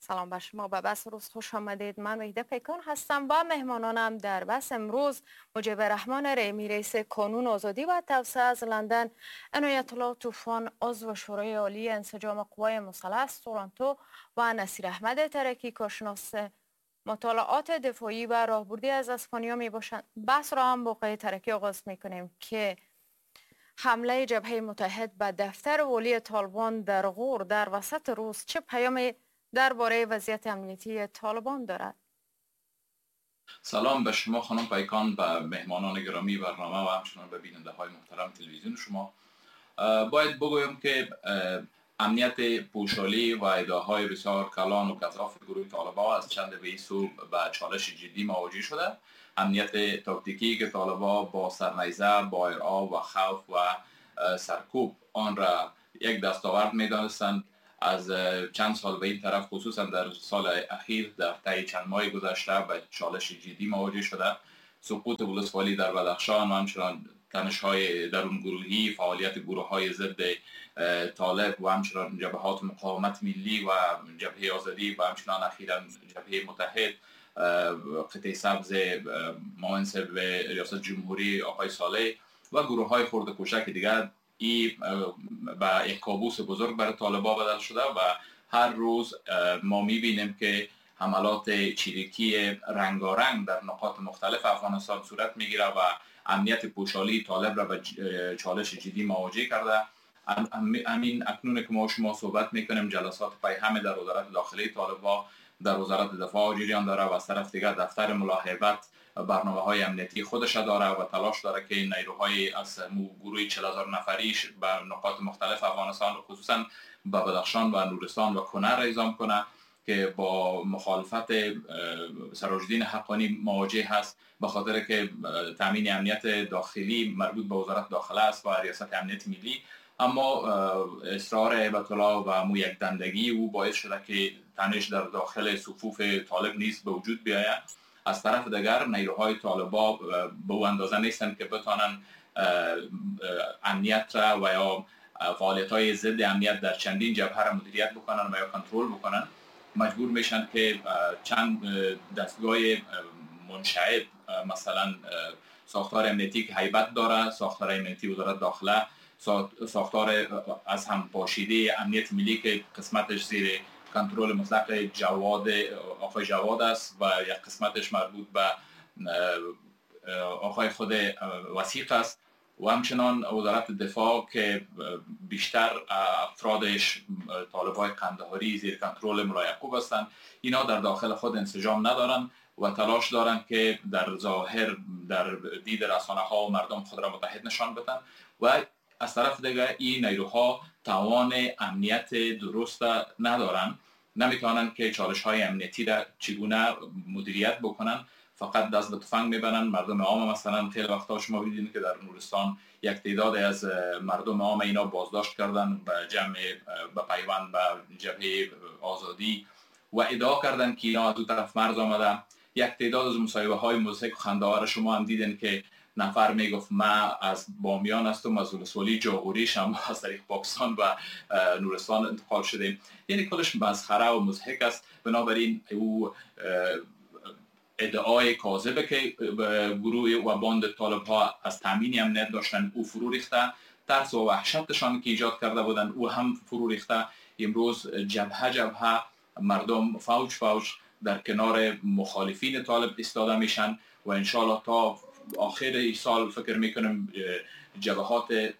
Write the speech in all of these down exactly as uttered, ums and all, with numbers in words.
سلام بر شما. به بحث روز خوش آمدید. من وحیده پیکان هستم. با مهمانانم در بحث امروز مجیب رحمان رحیمی رئیس کانون آزادی و توسعه از لندن، عنایت الله طوفان عضو شورای عالی انسجام قوای مسلح از تورنتو و نصیر احمد ترکی کارشناس مطالعات دفاعی و راهبردی از اسپانیا می باشند. بحث را هم با آقای ترکی آغاز می کنیم که حمله جبهه متحد به دفتر والی طالبان در غور در وسط روز چه پیامی درباره وضعیت امنیتی طالبان دارد؟ سلام به شما خانم پیکان، به مهمانان گرامی برنامه و همچنان به بیننده های محترم تلویزیون شما. باید بگویم که امنیت پوشالی و ادعاهای بسیار کلان و گزاف گروه طالبان از چند به سو به چالش جدی مواجه شده. امنیت تاکتیکی که طالبان با سرنیزه، با ارعاب و خوف و سرکوب آن را یک دستاورد می‌دانستند، از چند سال به این طرف خصوصا در سال اخیر در طی چند ماه گذشته به چالش جدی مواجه شده. سقوط ولسوالی در بدخشان و همچنان تنش‌های درون گروهی، فعالیت گروه‌های ضد طالب و همچنان جبهات مقاومت ملی و جبهه آزادی و همچنان اخیراً جبهه متحد، قطعه سبز منصب ریاست جمهوری آقای صالح و گروه‌های خرد کوچک دیگر، این به یک کابوس بزرگ برای طالبان بدل شده و هر روز ما می‌بینیم که حملات چریکی رنگارنگ در نقاط مختلف افغانستان صورت میگیره و امنیت پوشالی طالب را به چالش جدی مواجه کرده. همین اکنون که ما شما صحبت میکنیم، جلسات پیهم در وزارت داخلی طالبان در وزارت دفاع جریان داره و از طرف دیگر دفتر ملاحظات برنامه های امنیتی خودش داره و تلاش داره که نیروهای از گروه چهل هزار نفریش به نقاط مختلف افغانستان خصوصا به بدخشان و نورستان و کنر اعزام کنه که با مخالفت سراج‌الدین حقانی مواجه هست، به خاطر که تامین امنیت داخلی مربوط به وزارت داخله است و ریاست امنیت ملی. اما اصرار هیبت الله و مو یک دندگی او باعث شده که تنش در داخل صفوف طالب نیز به وجود بیاید. از طرف دیگر نیروهای طالبان به او اندازه نیستند که بتوانند امنیت را و یا فعالیت‌های ضد امنیت در چندین جبهه را مدیریت بکنن و یا کنترل بکنن. مجبور میشن که چند دستگاه منشعب، مثلا ساختار امنیتی که هیبت داره، ساختار امنیتی وزارت داخله، ساختار از هم پاشیده امنیت ملی که قسمتش زیر کنترل مطلق جواد آقای جواد است و یک قسمتش مربوط به آقای خود وثیق است و همچنان وزارت دفاع که بیشتر افرادش طالبای قندهاری زیر کنترل ملا یعقوب هستند. اینا در داخل خود انسجام ندارن و تلاش دارن که در ظاهر در دید رسانه ها و مردم خود را متحد نشان بدن و از طرف دیگر این نیروها توان امنیت درست ندارن، نمیتونن که چالش های امنیتی را چگونه مدیریت بکنن، فقط دست به تفنگ میبرن. مردم عام مثلا خیلی وقتا شما دیدین که در نورستان یک تعداد از مردم عام اینا بازداشت کردن به جمع به پیوند به جبهه آزادی و ادعا کردن که اینا از دو طرف مرز آمده. یک تعداد از مصاحبه های مضحک و خنده‌آور شما هم دیدین که نفر میگفت من از بامیان هستم، از ولسوالی جاغوری شما از طریق پاکستان و نورستان انتقال شدیم. یعنی کلش مسخره و مضحک است. بنابراین او ادعای کاذبه که گروه و باند طالب ها از تامین امنیت داشتن او فرو ریخته، ترس و وحشتشان که ایجاد کرده بودن او هم فرو ریخته. امروز جبهه جبهه مردم فوج فوج در کنار مخالفین طالب ایستاده میشن و انشالله تا آخر این سال فکر میکنم جبهات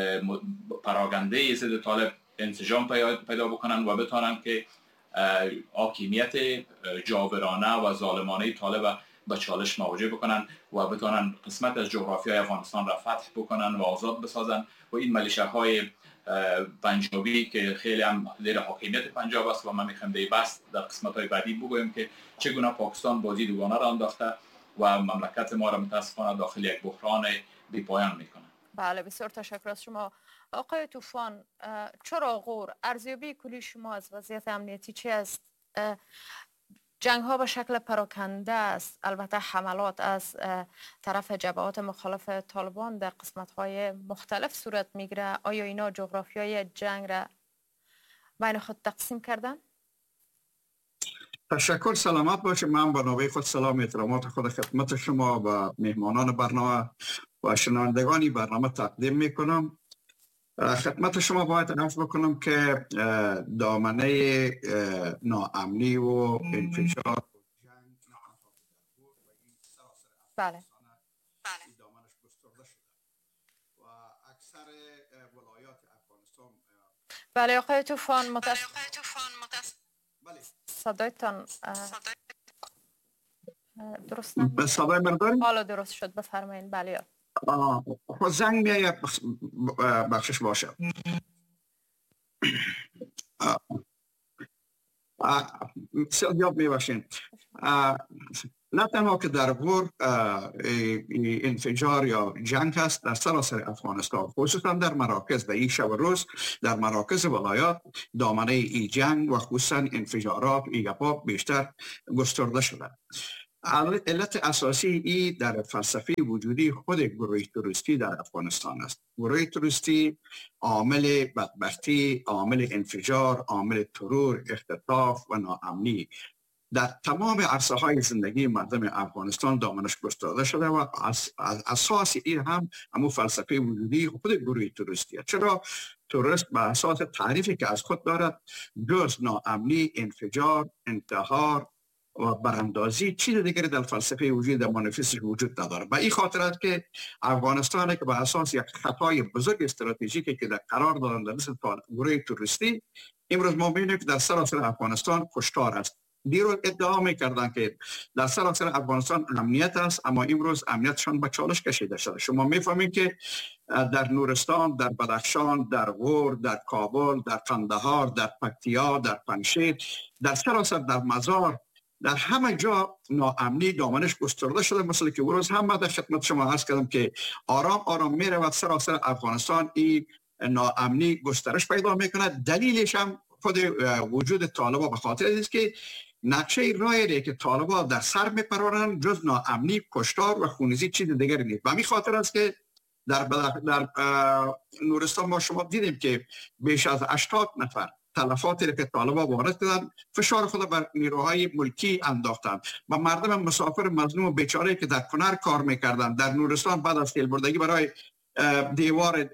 پراگنده ضد طالب انسجام پیدا بکنن و بتونن که حاکمیت جابرانه و ظالمانه طالب به چالش مواجه بکنن و بتونن قسمت از جغرافیای افغانستان را فتح بکنن و آزاد بسازن و این ملیشه‌های پنجابی که خیلی هم زیر حاکمیت پنجاب است و ما میخوایم در بس در قسمت‌های بعدی بگویم که چگونه پاکستان بازی دوگانه را انداخته و مملکت ما را متاسفانه داخل یک بحران بی پایان میکنه. بله، بسیار تشکر از شما. آقای طوفان، چرا غور؟ ارزیابی کلی شما از وضعیت امنیتی چی است؟ جنگ ها به شکل پراکنده است، البته حملات از طرف جبهات مخالف طالبان در قسمت های مختلف صورت میگیره. آیا اینا جغرافیای جنگ را بین خود تقسیم کردن؟ تشکر، سلامت باشید. من به نوبه خود سلام احترامات خود خدمت شما و مهمانان برنامه و شنوندگان برنامه تقدیم میکنم. خدمت شما باید عرض بکنم که دامنه ناامنی و انفجار بله دامنش گسترده شده و اکثر ولایات افغانستان. بله آقای طوفان متاسف بله صدایتان درست نمید. به صدای من داریم؟ حالا درست شد، بفرمایید. بله خود زنگ میاد بخشش باشه. سیادیاب میباشین. نه تنها که در غور انفجار یا جنگ هست در سراسر افغانستان، خصوصا در مراکز در این شب و روز در مراکز ولایات دامنه ای جنگ و خصوصا انفجارات ایگپا بیشتر گسترده شده. علت اساسی ای در فلسفه وجودی خود گروه توریستی در افغانستان است. گروه توریستی عامل بدبختی، عامل انفجار، عامل ترور، اختطاف و ناامنی در تمام عرصه های زندگی مردم افغانستان دامنش گسترده شده و اساس این هم همون فلسفه وجودی خود گروه توریستی است. چرا توریست به اساس تعریفی که از خود دارد جز ناامنی، انفجار، انتحار و براندازی چیز دیگری در فلسفه وجود در مانیفستش وجود نداره. به این خاطر است که افغانستان که به اساس یک خطای بزرگ استراتژیکی که در قرار دادن در مثل گروه توریستی، امروز ما می‌بینیم که در سراسر افغانستان کشتار است. دیروز ادعا می‌کردن که در سراسر افغانستان امنیت است، اما امروز امنیتشان به چالش کشیده شده. شما می‌فهمید که در نورستان، در بدخشان، در غور، در کابل، در قندهار، در پکتیا، در پنجشیر، در سراسر در مزار، در همه جا ناامنی دامنش گسترده شده. مثل که روز هم در خدمت شما عرض کردم که آرام آرام میره و سراسر افغانستان این ناامنی گسترش پیدا میکنه. دلیلش هم خود وجود طالبان به خاطر است که نقشه راهی که طالبان در سر میپرورن جز ناامنی، کشتار و خونریزی چیز دیگری نیست. به همین خاطر است که در در نورستان ما شما دیدیم که بیش از هشتاد نفر تلفاتی که طالبان وارد کردن، فشار خود بر نیروهای ملکی انداختن و مردم مسافر مظلوم و بیچاره که در کنر کار میکردن در نورستان بعد از سیلبردگی برای دیوار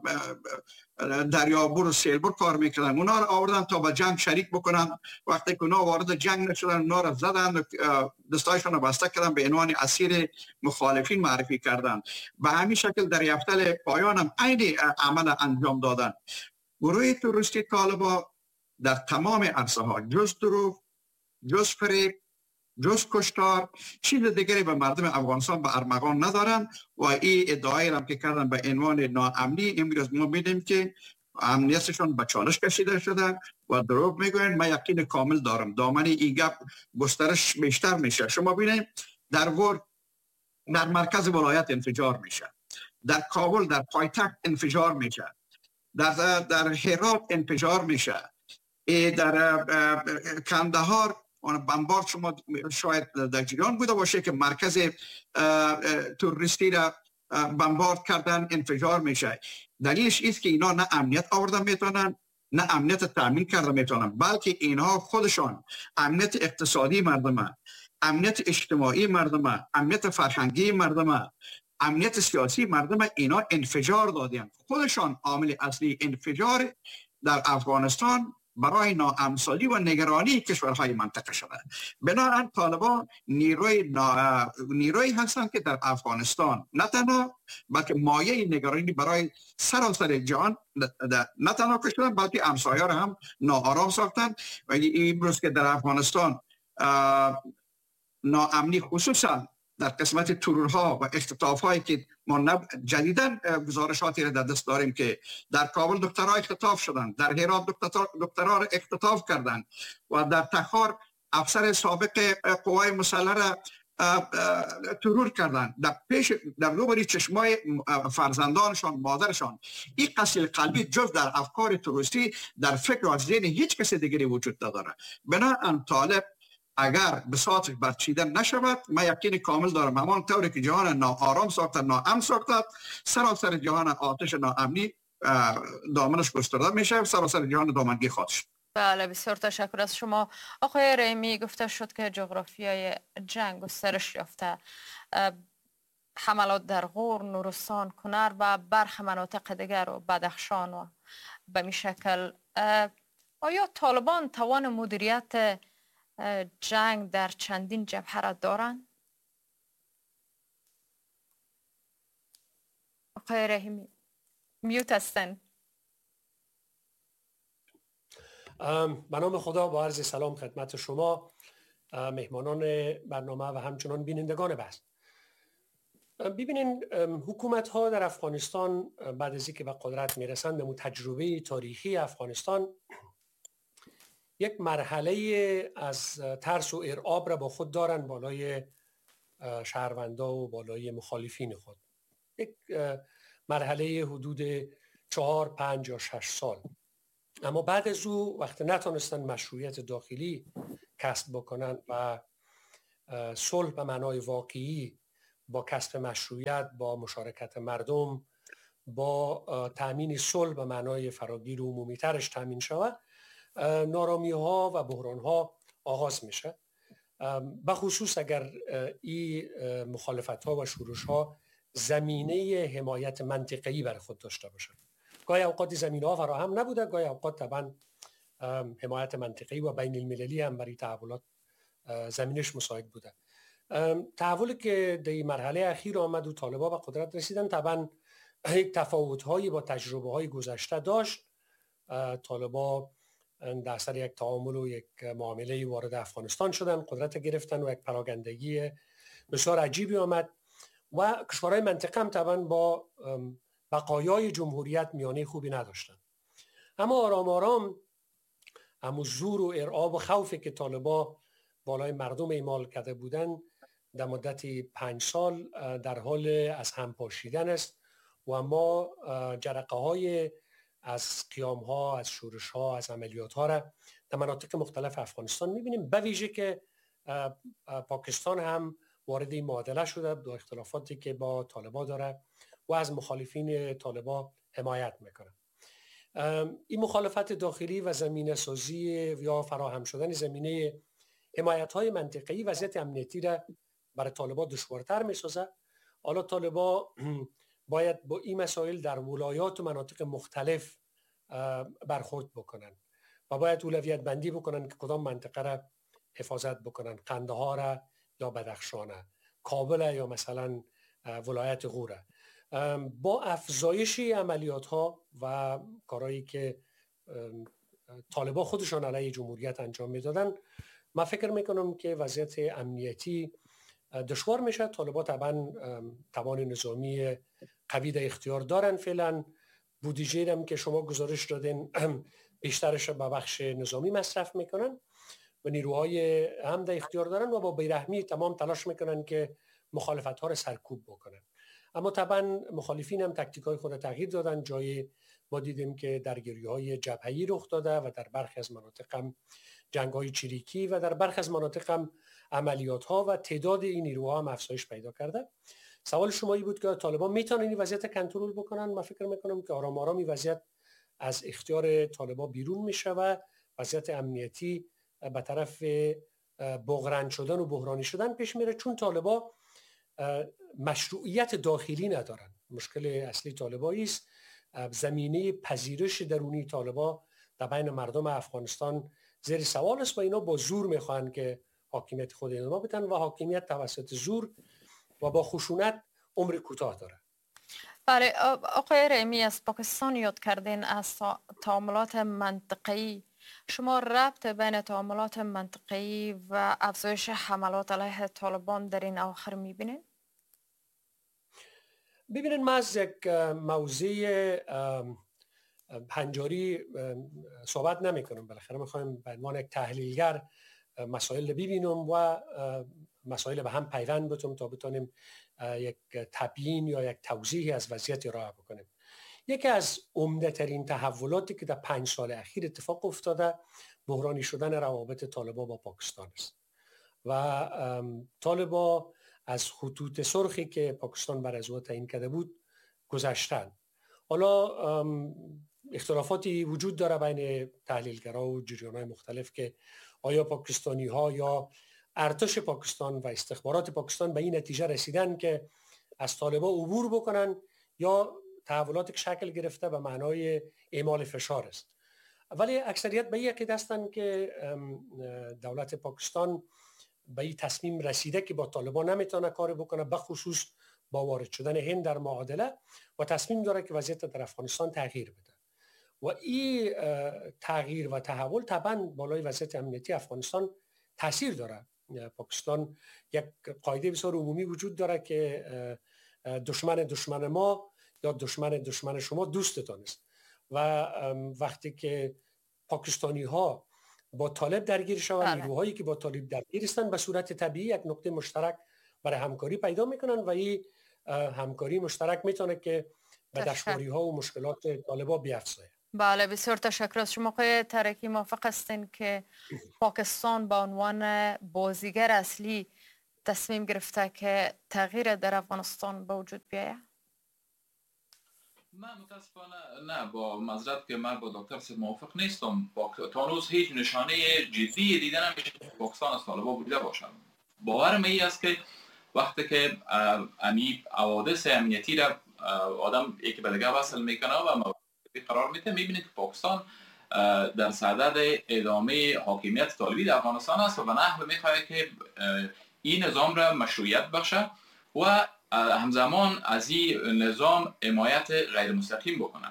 دریابور و سیلبر کار میکردن، اونا رو آوردن تا با جنگ شریک بکنن. وقتی که اونا وارد جنگ نشدن اونا رو زدن و دستایشون رو بسته کردن، به عنوان اسیر مخالفین معرفی کردن. به همین شکل در یفتل پایان هم عین عمل انجام دادن. گروه توریستی طالبان در تمام عرصه ها جز دروغ، جز فریب، جز کشتار چیز دیگری به مردم افغانستان به ارمغان ندارن و این ادعایی هم که کردن به عنوان ناامنی امروز ما میدیم که امنیتشون به چالش کشیده شده و دروغ میگوین. من یقین کامل دارم دامن این گپ گسترش بیشتر میشه. شما ببینید در غور در مرکز ولایت انفجار میشه، در کابل در پایتخت انفجار میشه، در در هرات انفجار میشه، در کندهار بمبارد شما شاید در جریان بوده باشه که مرکز توریستی را بمبارد کردن انفجار میشه. دلیلش است که اینا نه امنیت آوردن میتونن نه امنیت تامین کردن میتونن، بلکه اینها خودشان امنیت اقتصادی مردم، امنیت اجتماعی مردم، امنیت فرهنگی مردم، امنیت سیاسی مردم اینا انفجار دادن. خودشان عامل اصلی انفجار در افغانستان برای ناامنی و نگرانی کشورهای منطقه شده. بنابراین طالبان نیروی نا... نیروی هستند که در افغانستان نه تنها بلکه مایه نگرانی برای سراسر جهان نه تنها کشیدن بلکه همسایه را هم ناآرام ساختند. و این روز که در افغانستان ناامنی خصوصا در قسمت ترورها و اختطاف‌هایی که ما نب... جدیداً گزارشاتی را در دست داریم که در کابل دکترها اختطاف شدند، در هرات دکترها را اختطاف کردند و در تخار افسر سابق قوای مسلح را ترور کردند در پیش در روبروی چشمای فرزندانشان، مادرشان. این قتل قلبی جز در افکار تروریستی در فکر و ذهن هیچ کس دیگری وجود نداره. بنابراین طالب اگر بساطش برچیدن نشود، من یقین کامل دارم همان طوری که جهان ناآرام ساختن، ناامن ساختن، سراسر جهان آتش ناامنی دامنش گسترده میشه، سراسر جهان دامنگی خواهد شد. بله، بسیار تشکر از شما. آقای رحیمی، گفته شد که جغرافیای جنگ گسترش یافته، حملات در غور، نورستان، کنر و برخی مناطق دیگر و بدخشان و به می شکل، آیا طالبان توان مدیریت جنگ در چندین جبهه را دارند؟ آقای رحیمی میوت هستن. به نام خدا، با عرض سلام خدمت شما، مهمانان برنامه و همچنان بینندگان بحث. ببینین، حکومت ها در افغانستان بعد از اینکه به قدرت میرسند، به تجربه تاریخی افغانستان یک مرحله از ترس و ارعاب را با خود دارند بالای شهروندا و بالای مخالفین خود. یک مرحله حدود چهار، پنج یا شش سال. اما بعد از او وقتی نتونستن مشروعیت داخلی کسب بکنن و صلح به معنای واقعی با کسب مشروعیت، با مشارکت مردم، با تأمین صلح به معنای فراگیر و عمومی ترش تأمین شود، نارامی ها و بحران ها آغاز میشه. بخصوص اگر این مخالفت ها و شورش ها زمینه حمایت منطقه‌ای برای خود داشته باشند. گاهی اوقات زمینه ها فراهم نبوده، گاهی اوقات طبعا حمایت منطقه‌ای و بین المللی هم برای تحولات زمینش مساعد بوده. تحولی که در مرحله اخیر آمد و طالبان به قدرت رسیدن، طبعا یک تفاوت هایی با تجربه های گذشته داشت. طالبان در اثر یک تعامل و یک معامله وارد افغانستان شدن، قدرت گرفتن و یک پراگندگی بسیار عجیبی آمد و کشورهای منطقه هم طبعا با بقایای جمهوریت میانه خوبی نداشتن. اما آرام آرام همون زور و ارعاب و خوفی که طالبان بالای مردم اعمال کرده بودن در مدت پنج سال در حال از هم پاشیدن است و ما جرقه های از قیام ها، از شورش ها، از عملیات ها را در مناطق مختلف افغانستان میبینیم. به ویژه که پاکستان هم وارد این معادله شده با اختلافاتی که با طالبان داره و از مخالفین طالبان حمایت میکنه. این مخالفت داخلی و زمینه سازی یا فراهم شدن زمینه حمایت های منطقه‌ای وضعیت امنیتی را برای طالبان دشوارتر میسازه. حالا طالبان باید با این مسائل در ولایات و مناطق مختلف برخورد بکنن و باید اولویت بندی بکنن که کدام منطقه را حفاظت بکنن، قندهار یا بدخشان، کابل یا مثلا ولایت غور. با افزایش عملیات ها و کارهایی که طالبان خودشان علیه جمهوریت انجام میدادن، من فکر میکنم که وضعیت امنیتی دشوار میشه. طالبان طبعا توان نظامی قوی در اختیار دارن، فعلا بودجه هم که شما گزارش دادین بیشترش به بخش نظامی مصرف میکنن و نیروهای هم در اختیار دارن و با بیرحمی تمام تلاش میکنن که مخالفت ها رو سرکوب بکنن. اما طبعا مخالفین هم تکتیک های خود تغییر دادن. جای ما دیدیم که درگیری های جبهه‌ای رخ داده و در برخی از مناطق هم جنگ های چریکی و در برخی از مناطق هم عملیات ها و تعداد این نیروها هم افزایش پیدا کرده. سوال شما این بود که طالبان میتونن این وضعیت کنترل بکنن. من فکر میکنم که آرام آرام این وضعیت از اختیار طالبان بیرون میشه و وضعیت امنیتی به طرف بغرن شدن و بحرانی شدن پیش میره، چون طالبان مشروعیت داخلی ندارن. مشکل اصلی طالبان است زمینه پذیرش درونی طالبان در بین مردم افغانستان زیر سوال است و اینا با زور میخوان که حاکمیت خود اینا بدن و حاکمیت توسط زور و با خشونت عمر کوتاه داره. بله، آقای رحیمی، از پاکستان یاد کردین، از تعاملات منطقه‌ای. شما ربط بین تعاملات منطقه‌ای و افزایش حملات علیه طالبان در این اواخر میبینید؟ ببینید، من از یک موضوع هنجاری صحبت نمی کنم. بالاخره میخوایم به عنوان یک تحلیلگر مسائل ببینم و مسائل به هم پیوند بتونیم تا بتونیم یک تبیین یا یک توضیحی از وضعیت ارائه بکنیم. یکی از عمده ترین تحولاتی که در پنج سال اخیر اتفاق افتاده بحرانی شدن روابط طالبان با پاکستان است و طالبان از خطوط سرخی که پاکستان بر از او تعیین کرده بود گذشتن. حالا اختلافاتی وجود داره بین تحلیلگرا و جریان‌های مختلف که آیا پاکستانی ها یا ارتش پاکستان و استخبارات پاکستان به این نتیجه رسیدن که از طالبان عبور بکنن یا تحولات شکل گرفته به معنای اعمال فشار است. ولی اکثریت به این عقیده هستند که دولت پاکستان به این تصمیم رسیده که با طالبان نمیتونه کار بکنه، به خصوص با وارد شدن هند در معادله، و تصمیم داره که وضعیت در افغانستان تغییر بده و این تغییر و تحول طبعا بالای وضعیت امنیتی افغانستان تاثیر داره. پاکستان یک قاعده بسیار عمومی وجود داره که دشمن دشمن ما یا دشمن دشمن شما دوستتان است و وقتی که پاکستانی ها با طالب درگیر شوند، نیروهایی که با طالب درگیر هستند، به صورت طبیعی یک نقطه مشترک برای همکاری پیدا میکنن و این همکاری مشترک میتونه که به دشواری ها و مشکلات طالبا بیفزاید. بله، بسیار تشکر از شما آقای ترکی. موافق هستین که پاکستان به عنوان بازیگر اصلی تصمیم گرفته که تغییر در افغانستان به وجود بیاید؟ من متاسفانه نه، با معذرت که من با دکتر سید موافق نیستم. تا هنوز هیچ نشانه جدی دیده نمیشه که پاکستان از طالبان بریده باشه. باورم این است که وقتی که امی حوادث امنیتی را آدم یکی به دیگه وصل میکنه و قرار میده، میبینید که پاکستان در صدد ادامه حاکمیت طالبی در افغانستان است و به نحو میخواد که این نظام را مشروعیت بخشه و همزمان از این نظام حمایت غیر مستقیم بکنه.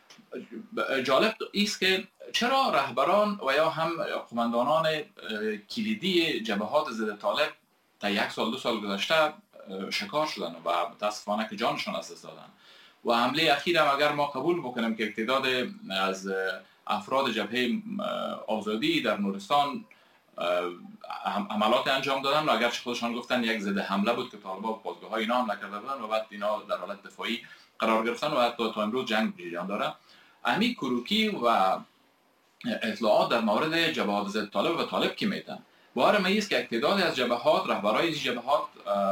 جالب است که چرا رهبران و یا هم قماندانان کلیدی جبهات ضد طالب تا یک سال دو سال گذشته شکار شدن و متاسفانه که جانشان از دست دادن و حمله اخیر هم اگر ما قبول بکنیم که تعداد از افراد جبهه آزادی در نورستان عملات انجام دادن و اگرچه خودشان گفتن یک ضد حمله بود که طالبان پاسگاه های اینا حمله کرده بودن و بعد اینا در حالت دفاعی قرار گرفتن و حتی تا امروز جنگ جریان داره. امی کروکی و اطلاعات در مورد جبهات ضد طالب و طالب کی میدن؟ باور من است که تعدادی از جبهات، رهبرای این جبهات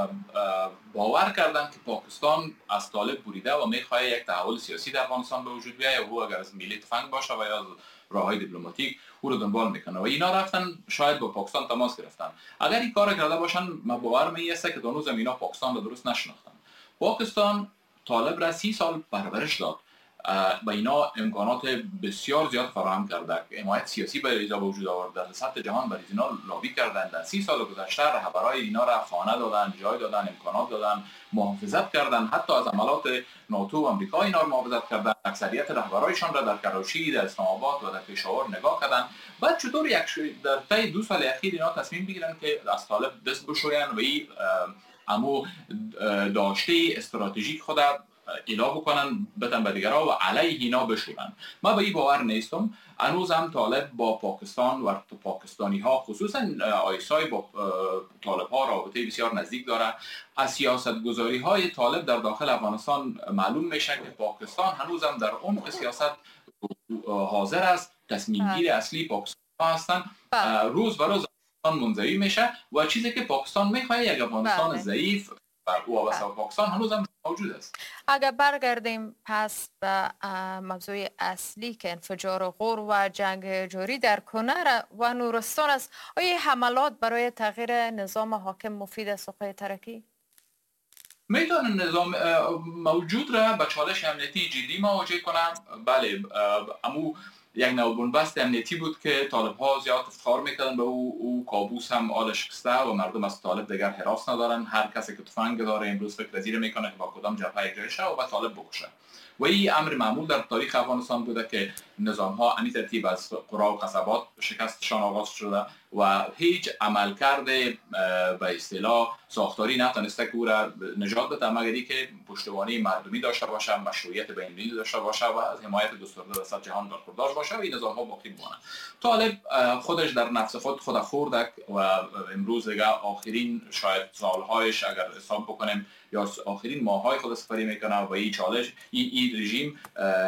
باور کردند که پاکستان از طالب بریده و میخواد یک تحول سیاسی در افغانستان به وجود بیاید و او اگر از میلی تفنگ باشه و یا راههای دیپلماتیک او رو دنبال میکنه و اینا رفتن شاید با پاکستان تماس گرفتن. اگر این کار کرده باشن من باور من است که هنوز اینا پاکستان رو درست نشناختن. پاکستان طالب را سی سال پرورش داد، با اینا امکانات بسیار زیاد فراهم کرده، حمایت سیاسی برای اینا به وجود آورد، در سطح جهان برای اینا لابی کردند. در سی سال گذشته رهبرای اینا را خانه دادن، جای دادن، امکانات دادن، محافظت کردن، حتی از عملات ناتو و آمریکا اینا را محافظت کردن. اکثریت رهبرایشان را در کراچی، در اسلام آباد و در پشاور نگاه کردن. بعد چطور یک در طی دو سال اخیر اینا تصمیم بگیرن که از طالب دست بشوین و این امو داشته استراتژیک خود اینا بکنن بدن به دیگرها و علیه اینا بشورن. من به این باور نیستم. هنوز هم طالب با پاکستان و پاکستانی ها خصوصا آیسای با طالب ها رابطه بسیار نزدیک داره. از سیاست گذاری های طالب در داخل افغانستان معلوم میشه که پاکستان هنوز هم در عمق سیاست حاضر است. تصمیم گیر اصلی پاکستان هستن. روز به روز منزوی میشه و چیزی که پاکستان میخواد یک افغانستان ضعیف و وابسته به پاکستان هنوز هم موجود است. اگر برگردیم پس به موضوع اصلی که انفجار غور و جنگ جاری در کنر و نورستان است، آیا حملات برای تغییر نظام حاکم مفید است آقای ترکی؟ میتونه نظام موجود را به چالش امنیتی جدی مواجه کنم. بله، امو یک نوع بنبست امنیتی بود که طالب ها زیاد افتخار میکردن به او. او کابوس هم آل شکسته و مردم از طالب دیگر حراس ندارن. هر کسی که تفنگ داره امروز فکر وزیر میکنه که با کدام جبهه یک جای شه و به طالب بکشه و این امر معمول در تاریخ افغانستان بوده که نظام ها امی ترتیب از قرا و قصبات شکستشان آغاز شده و هیچ عملکرد به اصطلاح ساختاری نتونسته که او را نجات بده مگر اینکه پشتوانه مردمی داشته باشه، مشروعیت بین‌المللی داشته باشه و از حمایت گسترده در سطح جهان برخوردار باشه و این نظام ها باقی بمانه. طالب خودش در نفس خود خود خورده و امروز دیگه آخرین شاید سالهایش اگر حساب بکنیم یا آخرین ماه‌های خود سپری میکنه و این چالش این, این رژیم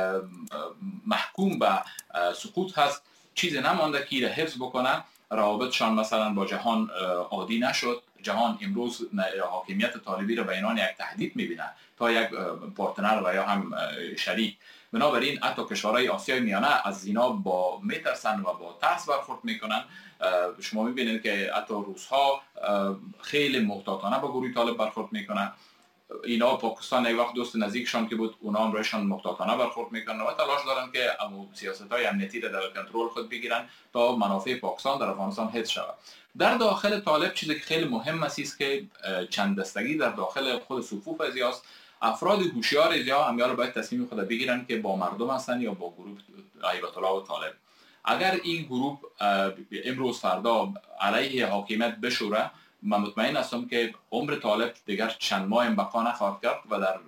محکوم به سقوط هست. چیزی نمانده که را حفظ بکنه. روابطشان مثلا با جهان عادی نشد. جهان امروز حاکمیت طالبی را به عنوان یک تهدید میبینه تا یک پارتنر و یا هم شریک بنابراین حتی کشورهای آسیای میانه از اینا با میترسن و با ترس برخورد میکنن. شما میبینید که حتی روس‌ها خیلی محتاطانه با گروه طالب برخورد میکنن. اینا پاکستان یک وقت دوست نزدیکشان که بود، اونا هم روشان محتاطانه برخورد میکنن و تلاش دارن که سیاست‌های امنیتی را در کنترل خود بگیرن تا منافع پاکستان در افغانستان حفظ شود. در داخل طالب چیزی که خیلی مهم است که چند دستگی در داخل خود صفوف ازیاست. افراد هوشیار ازیا همیشه باید تصمیم خود بگیرن که با مردم هستن یا با گروه هیبت الله و طالب. اگر این گروه امروز فردا علیه حاکمیت بشوره، من مطمئن هستم که عمر طالب دیگر چند ماه بقا نخواهد کرد و در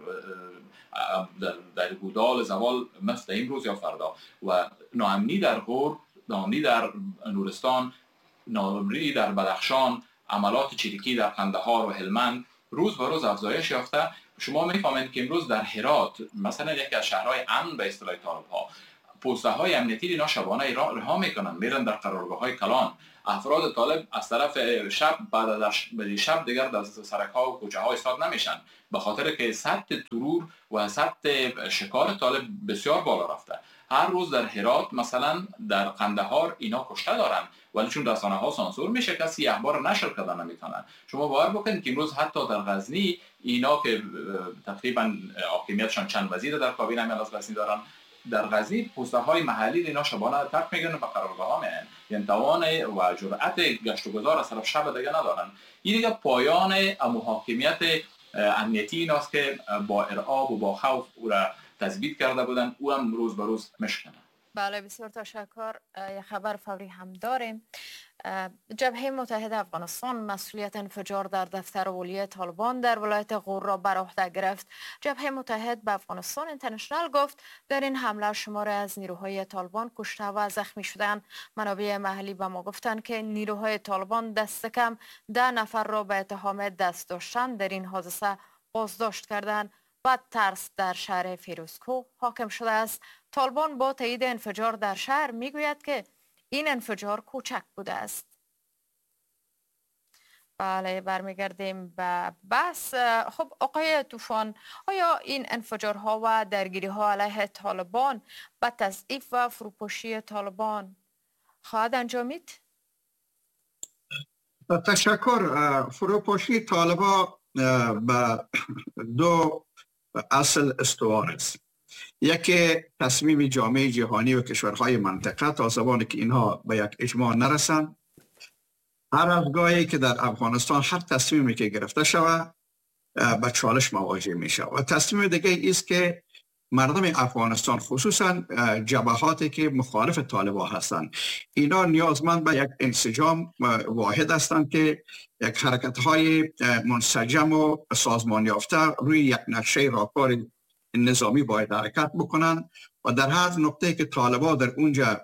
در در گودال زوال مثل امروز یا فردا و ناامنی در غور، ناامنی در نورستان، ناامنی در بدخشان، عملات چریکی در قندهار و هلمند روز به روز افزایش یافته. شما میفهمید که امروز در هرات مثلا یکی از شهرهای امن به اصطلاح طالب ها پوسته های امنیتی اینا شبانه رها میکنن، میرن در قرارگاه های کلان. افراد طالب از طرف شب بعد از شب دیگر در سرک ها و کوچه ها ایستاد نمیشن، به خاطر که سطح ترور و سطح شکار طالب بسیار بالا رفته. هر روز در هرات مثلا در قندهار اینا کشته دارن، ولی چون رسانه ها سانسور میشه کسی اخبار نشر کردن نمیتونن. شما باور بکنید که امروز حتی در غزنی اینا که تقریبا حاکمیتشان چند وزیر در کابینه عمل از غزنی دارن، در غزنی پوسته های محلی اینا شبانه ترک میگن و به قرارگاه ها میان، یعنی توان و جرأت گشت و گذار از طرف شب دیگه ندارن. این دیگه پایان محاکمیت امنیتی ایناست که با ارعاب و با خوف او را تثبیت کرده بودن، او هم روز به روز مشکنه. بله بسیار تشکر. یک خبر فوری هم داریم. جبهه متحد افغانستان مسئولیت انفجار در دفتر اولیه طالبان در ولایت غور را بر عهده گرفت. جبهه متحد به افغانستان اینترنشنال گفت در این حمله شماری از نیروهای طالبان کشته و زخمی شدند. منابع محلی به ما گفتند که نیروهای طالبان دست کم ده نفر را به اتهام دست داشتن در این حادثه بازداشت کردند و ترس در شهر فیروزکوه حاکم شده است. طالبان با تایید انفجار در شهر میگوید که این انفجار کوچک بوده است. بله برمیگردیم به بحث. خب آقای طوفان، آیا این انفجارها و درگیری‌ها علیه طالبان به تضعیف و فروپاشی طالبان خواهد انجامید؟ تشکر. فروپاشی طالبان به دو اصل استوار است. یکی تصمیم جامعه جهانی و کشورهای منطقه تا زمانی که اینها به یک اجماع نرسند، هر از گاهی که در افغانستان هر تصمیمی که گرفته شود به چالش مواجه می شود. و تصمیم دیگه است که مردم افغانستان خصوصا جبهاتی که مخالف طالبان هستند اینا نیازمند به یک انسجام واحد هستند که یک حرکت های منسجم و سازمان یافته روی یک نقشه راهکار نظامی باید حرکت بکنن و در هر نقطه که طالبان در اونجا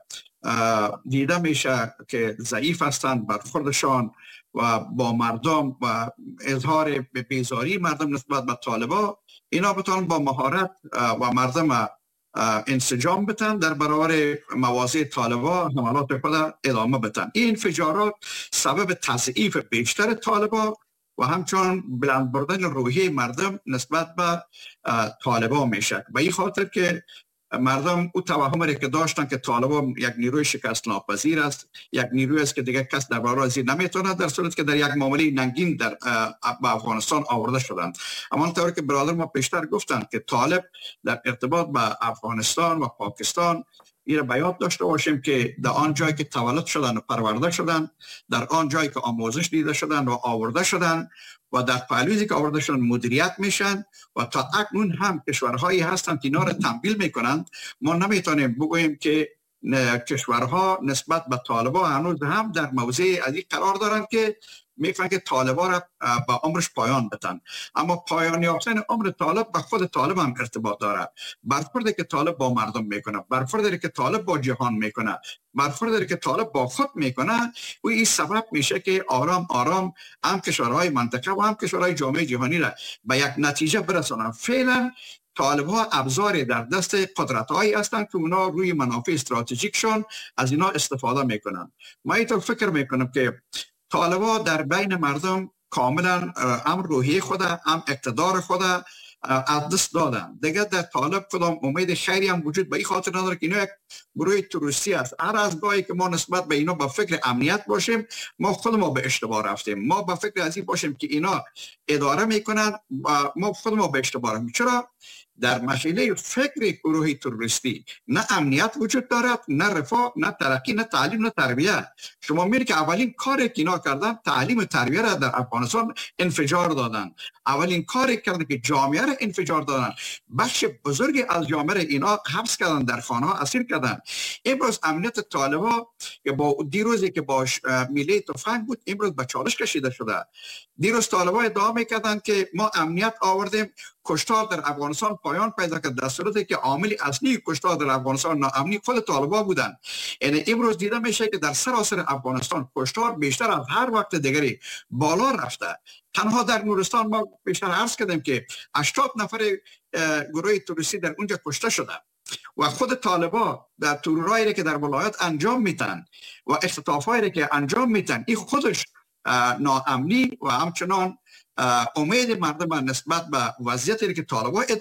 دیده میشه که ضعیف هستند برخوردشان و با مردم و اظهار بیزاری مردم نسبت به طالبان، اینا بتوان با مهارت و مردم انسجام بتن در برابر مواضع طالبان حملات خود ادامه بدن. این انفجارات سبب تضعیف بیشتر طالبان و همچنان بلند بردن روحیه مردم نسبت به طالبان میشه. به این خاطر که مردم او توهم را که داشتن که طالبان یک نیروی شکست ناپذیر است، یک نیروی است که دیگه کس در برابر زیر نمیتونه، در صورتی که در یک معامله ننگین در افغانستان آورده شدند. اما اونطور که برادر ما پیشتر گفتند که طالب در ارتباط با افغانستان و پاکستان این به یاد داشته باشیم که در آن جایی که تولد شدن و پرورده شدن، در آن جایی که آموزش دیده شدن و آورده شدن و در پهلویی که آورده شدن مدیریت میشن و تا اکنون هم کشورهایی هستن که اینا رو تمویل میکنند. ما نمیتونیم بگوییم که کشورها نسبت به طالبان هنوز هم در موضع از این قرار دارند که میفهمن که طالبان را با عمرش پایان بدن. اما پایان یافتن عمر طالب به خود طالب هم ارتباط داره. برخوردی که طالب با مردم میکنه، برخوردی که طالب با جهان میکنه، برخوردی که طالب با خود میکنه و این سبب میشه که آرام آرام هم کشورهای منطقه و هم کشورهای جامعه جهانی را به یک نتیجه برسونن. فعلا طالب ها ابزاری در دست قدرت هایی هستند که اونا روی منافع استراتژیکشون از اینا استفاده میکنن. ما اینطور فکر میکنم که طالبان در بین مردم کاملا هم روحیه خود هم اقتدار خود از دست دادن. دیگه در طالب کدام امید خیری هم وجود به این خاطر نداره که اینا یک گروه تروریستی است. هر از گاهی که ما نسبت به اینا با فکر امنیت باشیم، ما خود ما به اشتباه رفتیم. ما با فکر از این باشیم که اینا اداره میکنن، ما خود ما به اشتباه رفتیم. چرا؟ در مسئله فکر گروه تروریستی نه امنیت وجود دارد، نه رفاه، نه ترقی، نه تعلیم، نه تربیت. شما می‌بینید که اولین کاری که اینا کردن تعلیم و تربیت را در افغانستان انفجار دادن. اولین کاری کردن که جامعه را انفجار دادن. بخش بزرگی از جامعه را اینا حبس کردن، در خانه‌ها اسیر کردن. امروز امنیت طالبا که با دیروزی که باش میله تفنگ بود، امروز به چالش کشیده شده. دیروز طالبا ادعا می‌کردند که ما امنیت آوردیم، کشتار در افغانستان پایان پیدا کرد، در صورتی که عامل اصلی کشتار در افغانستان ناامنی خود طالبان بودن. یعنی امروز دیده میشه که در سراسر افغانستان کشتار بیشتر از هر وقت دیگری بالا رفته. تنها در نورستان ما بیشتر عرض کردیم که هشتاد نفر گروه تروریستی در اونجا کشته شده و خود طالبان در ترورایی که در ولایت انجام میدن و اختطافایی که انجام میدن، این خودش ناامنی و همچنان امید مردم نسبت به وضعیتی که طالبان